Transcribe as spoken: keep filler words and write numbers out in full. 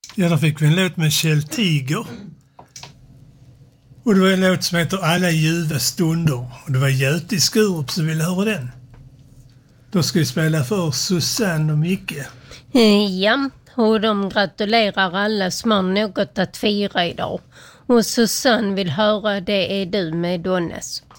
Ja, då fick vi en låt med Kjell Tiger. Och det var en låt som heter Alla ljuva stunder. Och det var Göte i Skurup som ville höra den. Då ska vi spela för Susanne och Micke. Ja, och de gratulerar alla som har något att fira idag. Och Susanne vill höra Det är du med Donnes.